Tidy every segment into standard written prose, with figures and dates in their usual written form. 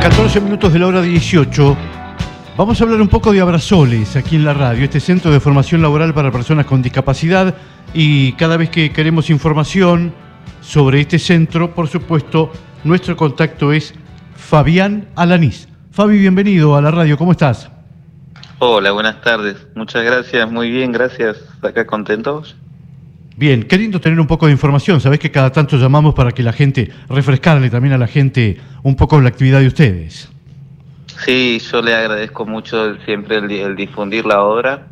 14 minutos de la hora 18. Vamos a hablar un poco de Abrazoles aquí en la radio, este centro de formación laboral para personas con discapacidad, y cada vez que queremos información sobre este centro, por supuesto, nuestro contacto es Fabián Alanís. Fabi, bienvenido a la radio, ¿cómo estás? Hola, buenas tardes. Muchas gracias, muy bien, gracias. Acá contentos. Bien, qué lindo tener un poco de información. Sabés que cada tanto llamamos para que la gente, refrescarle también a la gente un poco la actividad de ustedes. Sí, yo le agradezco mucho siempre el difundir la obra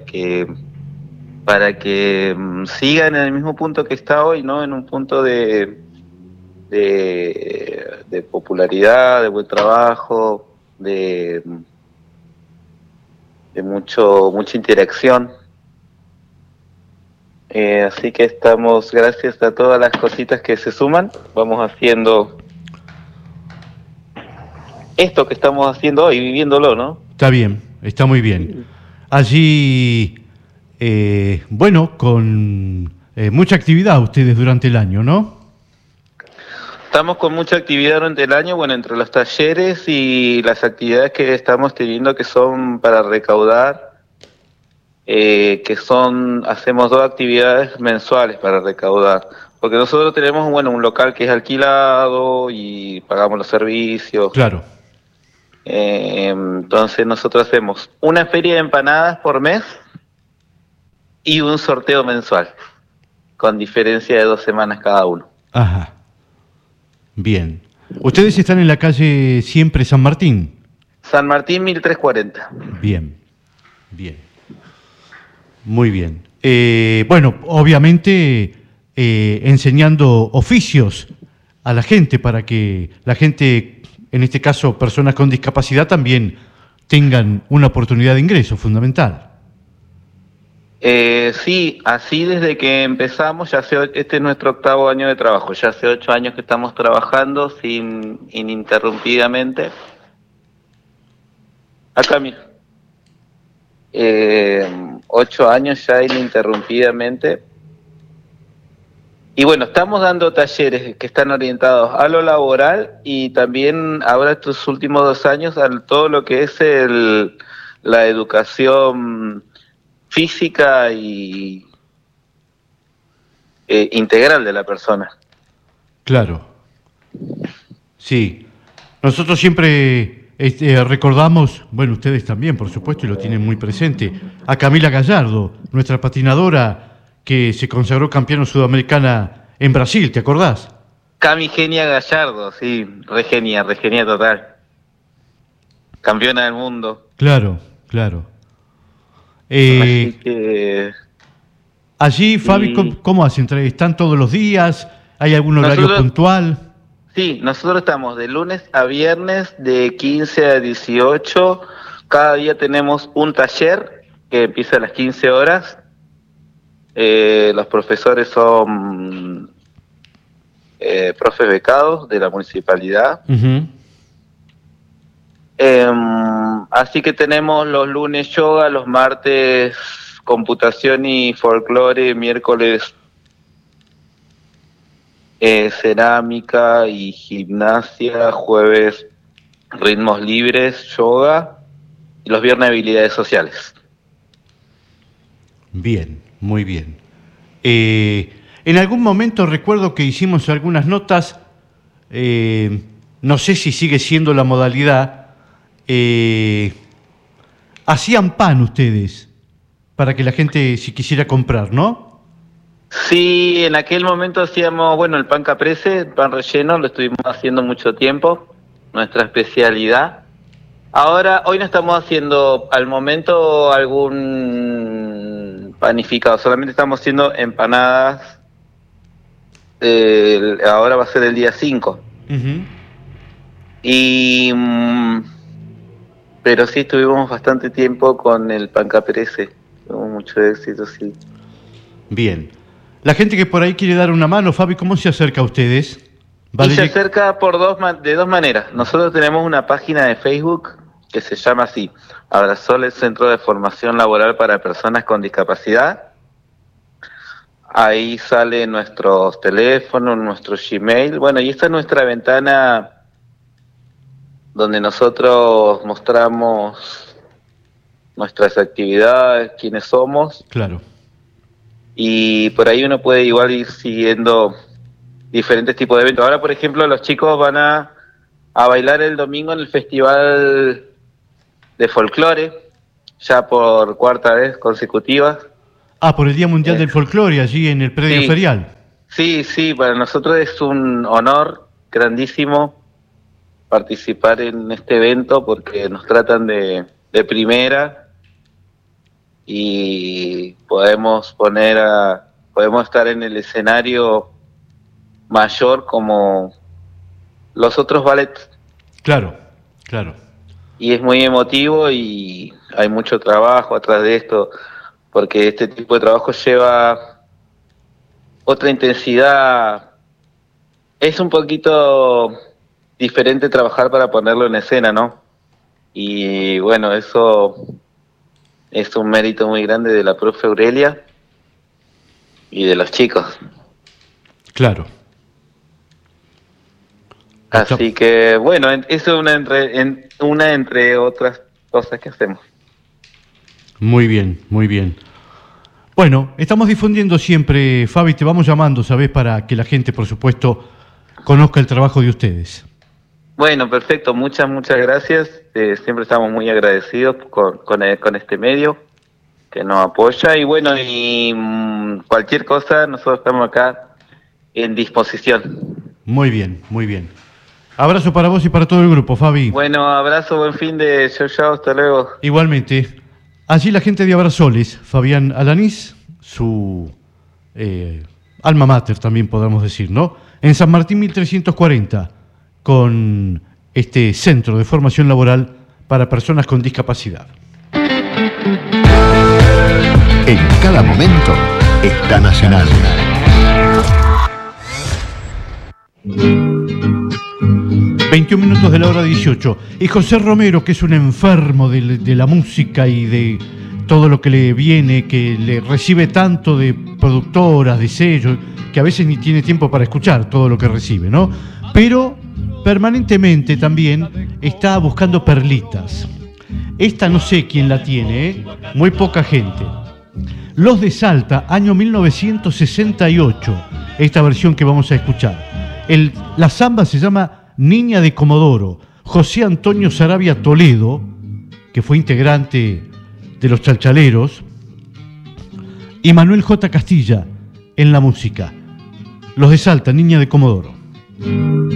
para que sigan en el mismo punto que está hoy, ¿no? En un punto de popularidad, de buen trabajo, de mucha interacción. Así que estamos, gracias a todas las cositas que se suman, vamos haciendo esto que estamos haciendo hoy, viviéndolo, ¿no? Está bien, está muy bien. Allí, bueno, con mucha actividad ustedes durante el año, ¿no? Estamos con mucha actividad durante el año, bueno, entre los talleres y las actividades que estamos teniendo que son para recaudar, hacemos 2 actividades mensuales para recaudar, porque nosotros tenemos, bueno, un local que es alquilado y pagamos los servicios. Claro. Entonces nosotros hacemos una feria de empanadas por mes y un sorteo mensual, con diferencia de 2 semanas cada uno. Ajá. Bien. ¿Ustedes están en la calle Siempre San Martín? San Martín 1340. Bien, bien. Muy bien. Bueno, obviamente enseñando oficios a la gente para que la gente, en este caso personas con discapacidad, también tengan una oportunidad de ingreso fundamental. Sí, así desde que empezamos, este es nuestro 8º año de trabajo, ya hace 8 años que estamos trabajando ininterrumpidamente. Acá mira. 8 años ya ininterrumpidamente. Y bueno, estamos dando talleres que están orientados a lo laboral y también ahora estos últimos 2 años a todo lo que es la educación física y integral de la persona. Claro. Sí. Nosotros siempre recordamos, bueno, ustedes también, por supuesto, y lo tienen muy presente, a Camila Gallardo, nuestra patinadora que se consagró campeona sudamericana en Brasil, ¿te acordás? Cami Genia Gallardo, sí, regenia total. Campeona del mundo. Claro, claro. Así que... Allí, Fabi, ¿cómo hacen? ¿Están todos los días? ¿Hay algún horario puntual? Sí, nosotros estamos de lunes a viernes de 15 a 18. Cada día tenemos un taller que empieza a las 15 horas. Los profesores son profes becados de la municipalidad. Uh-huh. Así que tenemos los lunes yoga, los martes computación y folclore, miércoles cerámica y gimnasia, jueves ritmos libres, yoga, y los viernes habilidades sociales. Bien, muy bien. En algún momento recuerdo que hicimos algunas notas, no sé si sigue siendo la modalidad, hacían pan ustedes para que la gente si quisiera comprar, ¿no? Sí, en aquel momento hacíamos, bueno, el pan caprese, el pan relleno, lo estuvimos haciendo mucho tiempo, nuestra especialidad. Ahora, hoy no estamos haciendo al momento algún panificado, solamente estamos haciendo empanadas. Ahora va a ser el día 5. Uh-huh. Pero sí estuvimos bastante tiempo con el pan caprese, tuvimos mucho éxito, sí. Bien. La gente que por ahí quiere dar una mano, Fabi, ¿cómo se acerca a ustedes? Se acerca de 2 maneras. Nosotros tenemos una página de Facebook que se llama así, Abrazoles Centro de Formación Laboral para Personas con Discapacidad. Ahí sale nuestros teléfonos, nuestro Gmail. Bueno, y esta es nuestra ventana donde nosotros mostramos nuestras actividades, quiénes somos, Claro. y por ahí uno puede igual ir siguiendo diferentes tipos de eventos. Ahora, por ejemplo, los chicos van a bailar el domingo en el Festival de Folclore, ya por cuarta vez consecutiva. Ah, por el Día Mundial del Folclore, allí en el predio Sí. ferial. Sí, para nosotros es un honor grandísimo participar en este evento porque nos tratan de primera y podemos estar en el escenario mayor como los otros ballets. Claro, claro. Y es muy emotivo y hay mucho trabajo atrás de esto, porque este tipo de trabajo lleva otra intensidad. Es un poquito diferente trabajar para ponerlo en escena, ¿no? Y bueno, eso es un mérito muy grande de la profe Aurelia y de los chicos. Claro. Así que bueno, eso es una entre otras cosas que hacemos. Muy bien, muy bien. Bueno, estamos difundiendo siempre, Fabi, te vamos llamando, ¿sabés? Para que la gente, por supuesto, conozca el trabajo de ustedes. Bueno, perfecto, muchas gracias. Siempre estamos muy agradecidos con este medio que nos apoya. Y bueno, cualquier cosa, nosotros estamos acá en disposición. Muy bien, muy bien. Abrazo para vos y para todo el grupo, Fabi. Bueno, abrazo, buen fin de chau, hasta luego. Igualmente. Allí la gente de Abrazoles, Fabián Alanís, su alma mater también podemos decir, ¿no? En San Martín 1340, con este centro de formación laboral para personas con discapacidad. En cada momento está Nacional. 21 minutos de la hora 18. Y José Romero, que es un enfermo de la música y de todo lo que le viene, que le recibe tanto de productoras, de sellos, que a veces ni tiene tiempo para escuchar todo lo que recibe, ¿no? Pero permanentemente también está buscando perlitas. Esta no sé quién la tiene, ¿eh? Muy poca gente. Los de Salta, año 1968, esta versión que vamos a escuchar. La samba se llama Niña de Comodoro. José Antonio Sarabia Toledo, que fue integrante de los Chalchaleros, y Manuel J. Castilla en la música. Los de Salta, Niña de Comodoro.